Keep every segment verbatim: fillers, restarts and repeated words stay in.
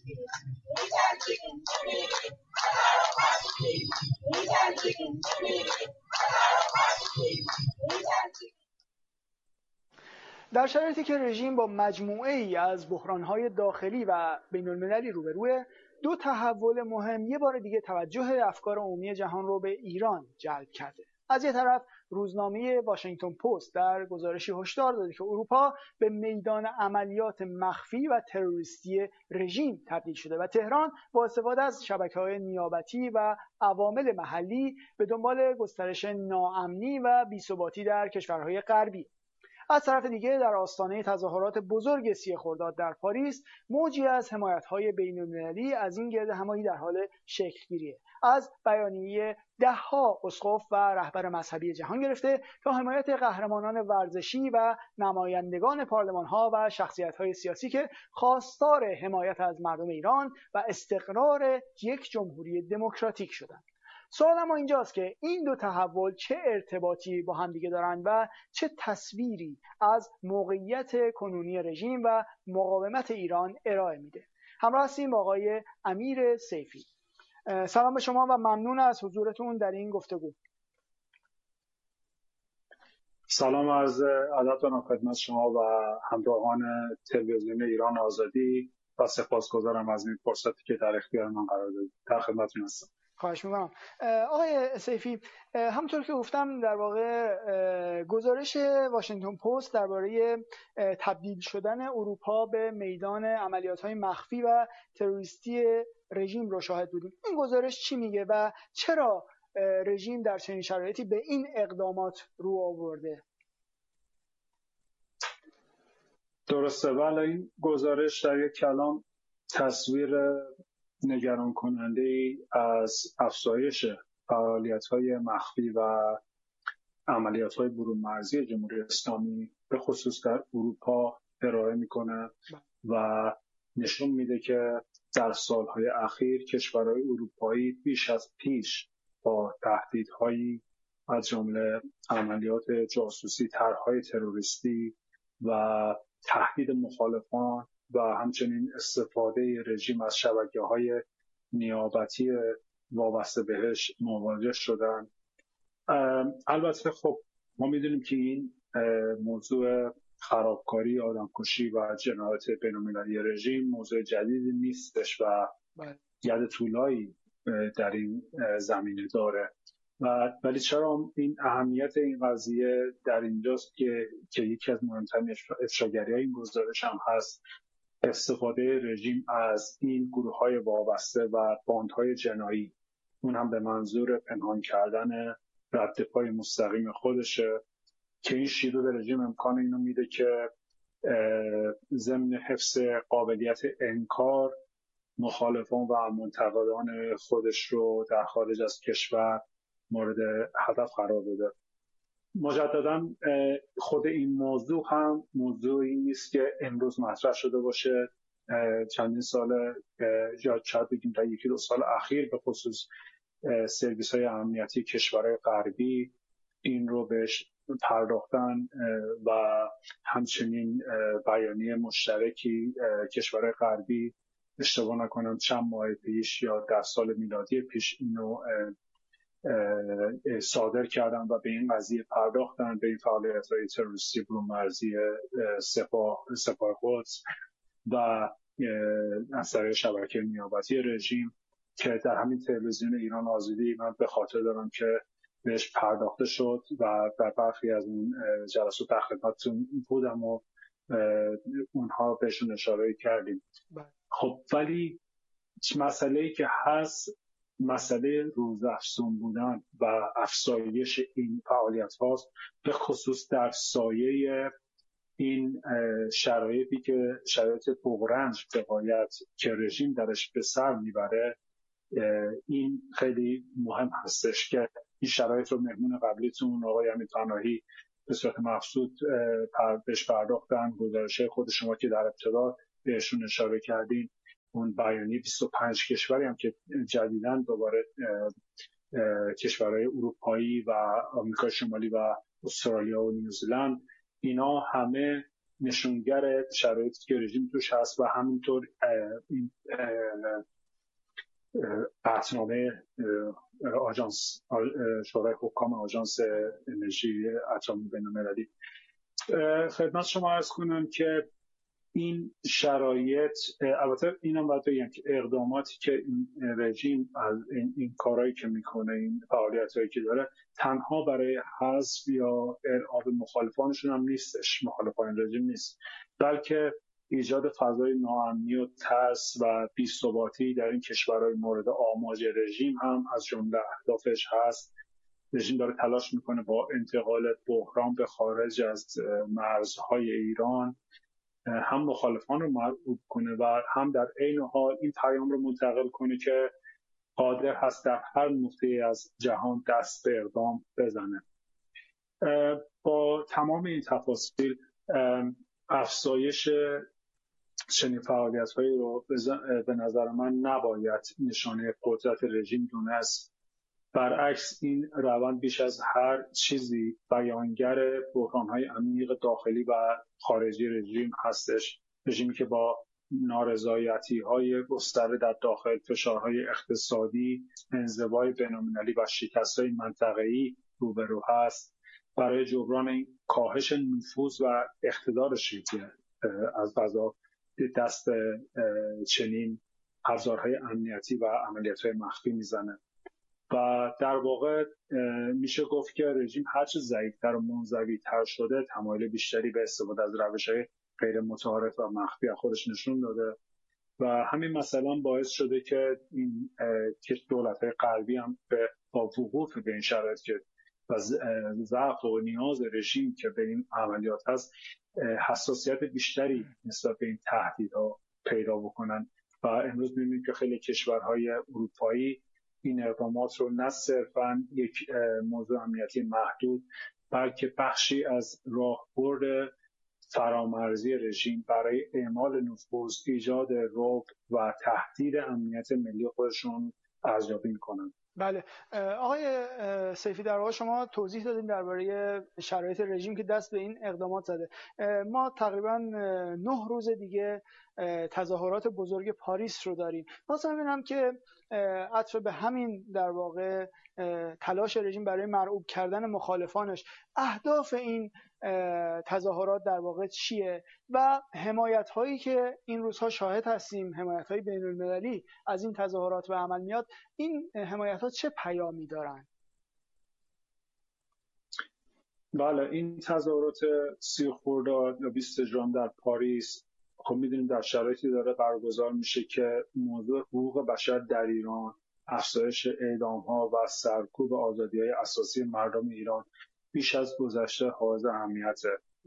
در شرایطی که رژیم با مجموعه ای از بحران‌های داخلی و بین‌المللی روبروه، دو تحول مهم یه بار دیگه توجه افکار عمومی جهان رو به ایران جلب کرده. از یه طرف روزنامه واشنگتن پست در گزارشی هشدار داده که اروپا به میدان عملیات مخفی و تروریستی رژیم تبدیل شده و تهران با استفاده از شبکه‌های نیابتی و عوامل محلی به دنبال گسترش ناامنی و بی‌ثباتی در کشورهای غربی. از طرف دیگه در آستانه تظاهرات بزرگ سی خرداد در پاریس، موجی از حمایت‌های بین‌المللی از این گرد همایی در حال شکل‌گیریه. از بیانیه ده‌ها اسقف و رهبر مذهبی جهان گرفته تا حمایت قهرمانان ورزشی و نمایندگان پارلمان‌ها و شخصیت‌های سیاسی که خواستار حمایت از مردم ایران و استقرار یک جمهوری دموکراتیک شدند. سوال اما اینجاست که این دو تحول چه ارتباطی با هم دیگه دارن و چه تصویری از موقعیت کنونی رژیم و مقاومت ایران ارائه میده. همراه هستیم با آقای امیر سیفی. سلام به شما و ممنون از حضورتون در این گفتگو. سلام از ادب و خدمت شما و همراهان تلویزیون ایران آزادی و سپاسگزارم از این فرصتی که در اختیار من قرار دادید. در خدمتتون هستم. خواهش میکنم. آقای سیفی، همونطور که گفتم در واقع گزارش واشنگتن پست درباره تبدیل شدن اروپا به میدان عملیات‌های مخفی و تروریستی رژیم رو شاهد بودیم. این گزارش چی میگه و چرا رژیم در چنین شرایطی به این اقدامات رو آورده؟ درسته، ولی این گزارش در یک کلام تصویر نگران کننده ای از افزایش فعالیت‌های مخفی و عملیات‌های برون مرزی جمهوری اسلامی به خصوص در اروپا ارائه می‌کنه و نشون میده که در سالهای اخیر کشورهای اروپایی بیش از پیش با تهدیدهایی از جمله عملیات جاسوسی، طرح‌های تروریستی و تهدید مخالفان و همچنین استفاده رژیم از شبکه‌های نیابتی وابسته بهش مواجه شدن. البته خب ما میدونیم که این موضوع خرابکاری، آدمکشی و جنایات بین‌المللی رژیم موضوع جدیدی نیستش و ید طولایی در این زمینه داره و ولی چرا این اهمیت این قضیه در اینجاست که که یکی از مهمترین افشاگری‌های این گزارش هم هست استفاده رژیم از این گروه‌های وابسته و باندهای جنایی، اون هم به منظور پنهان کردن رد پای مستقیم خودشه که این شیوه به رژیم امکان اینو میده که ضمن حفظ قابلیت انکار مخالفان و منتقدان خودش رو در خارج از کشور مورد هدف قرار بده. مجددا خود این موضوع هم موضوعی نیست که امروز مطرح شده باشه. چندین سال یا شاید بگیم در یکی دو سال اخیر به خصوص سرویس های امنیتی کشورهای غربی این رو بهش پرداختن و همچنین بیانیه مشترکی کشورهای غربی اشتباه نکنم چند ماه پیش یا در سال میلادی پیش اینو صادر کردن و به این قضیه پرداختن، به این فعالیت‌های تروریستی برون مرزی سپاه سپاه قدس و از طریق شبکه نیابتی رژیم که در همین تلویزیون ایران آزادی من به خاطر دارم که بهش پرداخته شد و در برخی از اون جلسات در خدمتتون بودم و اونها بهشون اشاره کردیم. خب ولی مسئله‌ای که هست مسئله روزافزون بودن و افزایش این فعالیت هاست، به خصوص در سایه این شرایطی که شرایط بغرنج بقایت که رژیم درش به سر میبره. این خیلی مهم هستش که این شرایط رو مهمون قبلیتون آقای امیر پناهی به صورت مبسوط بهش پرداختن. گزارش خود شما که در ابتدا بهشون اشاره کردین، اون بیانیه بیست و پنج کشوری هم که جدیداً دوباره کشورهای اروپایی و آمریکا شمالی و استرالیا و نیوزلند، اینا همه نشونگر شرایطی که رژیم توش هست و همینطور این قطعنامه آژانس شورای حکام آژانس انرژی اتمی بین‌المللی. خدمت شما عرض کنم که این شرایط، البته اینم باید بگم که اقداماتی که این رژیم از این, این کارهایی که میکنه، این فعالیتایی که داره، تنها برای حذف یا ارعاب مخالفانشون هم نیستش، مخالفان رژیم نیست، بلکه ایجاد فضای ناامنی و ترس و بی‌ثباتی در این کشورهای مورد آماج رژیم هم از جمله اهدافش هست. رژیم داره تلاش میکنه با انتقال بحران به خارج از مرزهای ایران هم مخالفان رو مرعوب کنه و هم در عین حال این پیام رو منتقل کنه که قادر هست در هر نقطه از جهان دست به اقدام بزنه. با تمام این تفاصیل افزایش چنین فعالیت‌هایی رو به نظر من نباید نشانه قدرت رژیم دونست. برعکس این روند بیش از هر چیزی بیانگر بحران‌های عمیق داخلی و خارجی رژیم هستش. رژیمی که با نارضایتی‌های گسترده در داخل، فشارهای اقتصادی، انزوای بین‌المللی و شکست‌های منطقه‌ای روبرو هست. برای جبران این کاهش نفوذ و اقتدارش که از قضا دست چنین ابزارهای امنیتی و عملیات‌های مخفی میزنه و در واقع میشه گفت که رژیم هرچه ضعیف‌تر و منزوی‌تر شده، تمایل بیشتری به استفاده از روش‌های غیر متعارف و مخفی خودش نشون داده و همین مثلا باعث شده که این دولت‌های غربی هم به با وقوف به این شرایط که و ضعف و نیاز رژیم که به این عملیات هست، حساسیت بیشتری نسبت به این تهدیدها پیدا بکنن و امروز می‌بینیم که خیلی کشورهای اروپایی این اقدامات رو نه صرفاً یک موضوع امنیتی محدود، بلکه بخشی از راهبرد فرامرزی رژیم برای اعمال نفوذ، ایجاد رعب و تهدید امنیت ملی خودشون ارزیابی می‌کنن. بله آقای سیفی، در واقع شما توضیح دادین درباره شرایط رژیم که دست به این اقدامات زده. ما تقریبا نه روز دیگه تظاهرات بزرگ پاریس رو داریم. خواستم ببینم که عطف به همین در واقع تلاش رژیم برای مرعوب کردن مخالفانش، اهداف این تظاهرات در واقع چیه و حمایت هایی که این روزها شاهد هستیم، حمایت های بین المللی از این تظاهرات به عمل میاد، این حمایت ها چه پیامی دارن؟ بله، این تظاهرات سی خرداد یا بیست ژوئن در پاریس خب میدونیم در شرایطی داره برگزار میشه که موضوع حقوق بشر در ایران، افزایش اعدام‌ها و سرکوب آزادی‌های اساسی مردم ایران بیش از گذشته حائز اهمیته.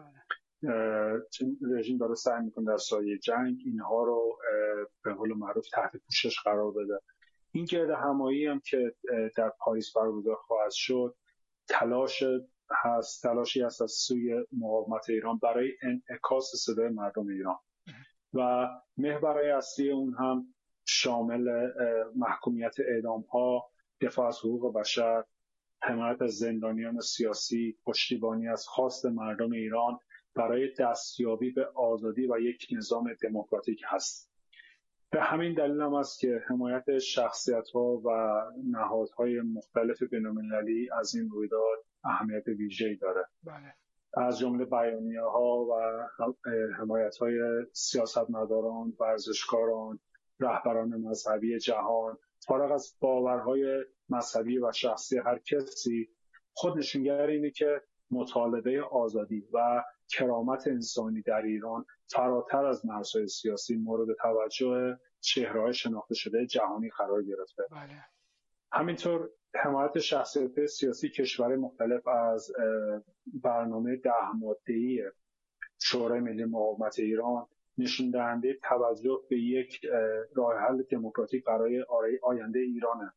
چون رژیم داره سعی میکنه در سایه جنگ اینها رو به قول معروف تحت پوشش قرار بده. این گردهمایی هم که در پاریس برگزار خواهد شد، تلاش هست تلاشی هست از سوی مقاومت ایران برای انعکاس صدای مردم ایران و محورهای اصلی اون هم شامل محکومیت اعدام‌ها، دفاع از حقوق بشر، حمایت از زندانیان سیاسی، پشتیبانی از خواست مردم ایران برای دستیابی به آزادی و یک نظام دموکراتیک هست. به همین دلیل هم است که حمایت شخصیت‌ها و نهادهای مختلف بین‌المللی از این رویداد اهمیت ویژه‌ای داره. بله. از جمله بیانیه‌ها و حمایت‌های سیاستمداران، ورزشکاران، رهبران مذهبی جهان، فارغ از باورهای مذهبی و شخصی هر کسی، خود نشونگر اینه که مطالبه آزادی و کرامت انسانی در ایران فراتر از مرزهای سیاسی مورد توجه چهره‌های شناخته شده جهانی قرار گرفته. بله. همینطور حمایت شخصیت سیاسی کشورهای مختلف از برنامه ده ماده‌ای شورای ملی مقاومت ایران نشون دهنده توجه به یک راه حل دموکراتیک برای آینده ایرانه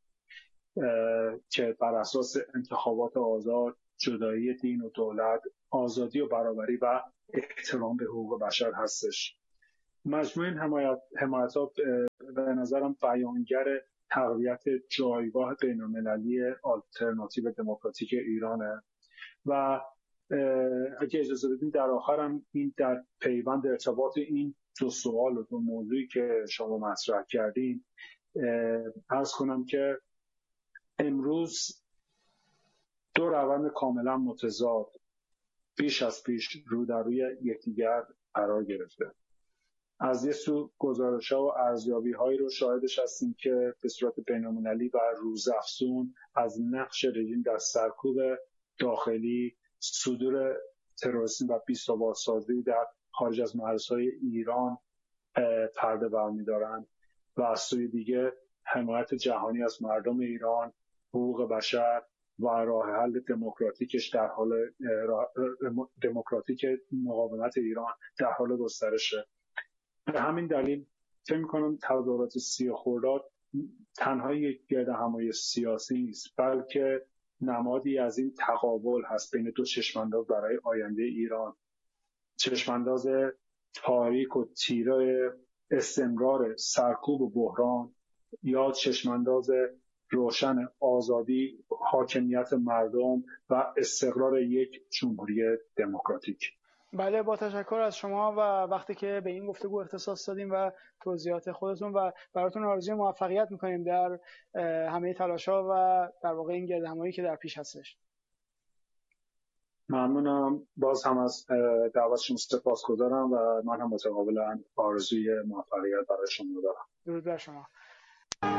که بر اساس انتخابات آزاد، جدایی دین و دولت، آزادی و برابری و احترام به حقوق بشر هستش. مجموع این حمایت حمایت‌ها به نظرم بیانگر تقویت جایگاه بین‌المللی آلترناتیو دموکراتیک ایرانه و اگه اجازه بدین در آخرم این در پیوند ارتباط این دو سوال و دو موضوعی که شما مطرح کردین عرض کنم که امروز دو روند کاملا متضاد بیش از پیش رو در روی یکدیگر قرار گرفته. از یه سو گزارش‌ها و ارزیابی‌هایی رو شاهدش هستیم که به صورت بین‌المللی و روزافزون از نقش رژیم در سرکوب داخلی، صدور تروریسم و بی‌ثبات‌سازی در خارج از مرزهای ایران پرده برمی‌دارند و از سوی دیگه حمایت جهانی از مردم ایران، حقوق بشر و راه حل دموکراتیکش در حال دموکراتیک مقاومت ایران در حال گسترشه. به همین دلیل فکر می‌کنم تظاهرات سی خرداد تنها یک گردهمایی سیاسی نیست، بلکه نمادی از این تقابل هست بین دو چشمانداز برای آینده ایران، چشمانداز تاریک و تیره استمرار سرکوب و بحران یا چشمانداز روشن آزادی، حاکمیت مردم و استقرار یک جمهوری دموکراتیک. بله، با تشکر از شما و وقتی که به این گفتگو اختصاص دادیم و توضیحات خودتون و براتون آرزوی موفقیت میکنیم در همه تلاش‌ها و در واقع این گردهمایی که در پیش هستش. ممنونم، باز هم از دعوتشون سپاسگزارم و من هم متقابلا آرزوی موفقیت برای شما دارم. درود بر شما.